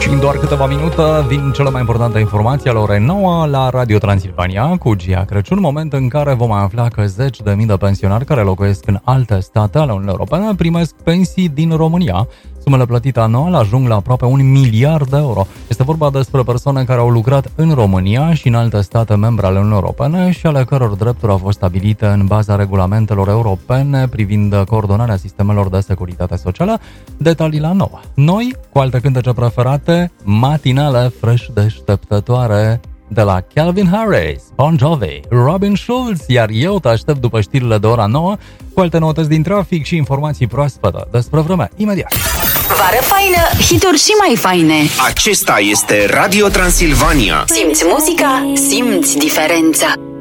Și în doar câteva minute vin cele mai importante informații ale orei 9 la Radio Transilvania cu Gia Crăciun, moment în care vom afla că 10.000 de pensionari care locuiesc în alte state ale Uniunii Europene primesc pensii din România. Sumele plătite anual ajung la aproape 1 miliard de euro. Este vorba despre persoane care au lucrat în România și în alte state membre ale Uniunii Europene și ale căror drepturi au fost stabilite în baza regulamentelor europene privind coordonarea sistemelor de securitate socială. Detalii la 9. Noi, cu alte cântece preferate, matinale fresh deșteptătoare de la Calvin Harris, Bon Jovi, Robin Schulz, iar eu te aștept după știrile de ora 9 cu alte noutăți din trafic și informații proaspete despre vreme imediat. Vară faină, hituri și mai faine. Acesta este Radio Transilvania. Simți muzica, simți diferența.